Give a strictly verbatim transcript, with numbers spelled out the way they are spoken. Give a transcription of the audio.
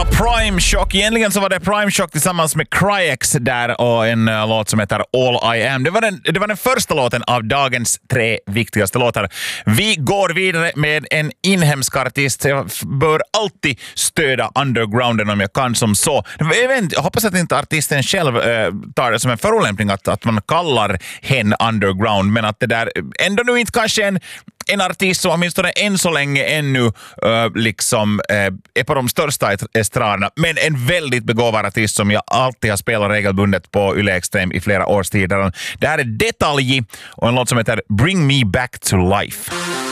Prime Shock. Egentligen så var det Prime Shock tillsammans med Cryex där och en uh, låt som heter All I Am. Det var, den, det var den första låten av dagens tre viktigaste låtar. Vi går vidare med en inhemsk artist. Jag bör alltid stödja undergrounden om jag kan som så. Jag, vet, jag hoppas att inte artisten själv uh, tar det som en förolämpning att, att man kallar hen underground, men att det där ändå nu inte kanske en En artist som åtminstone än så länge ännu uh, liksom, uh, är på de största estraderna, men en väldigt begåvad artist som jag alltid har spelat regelbundet på Yle Extrem i flera års tid. Det här är Detalj och en låt som heter Bring Me Back to Life.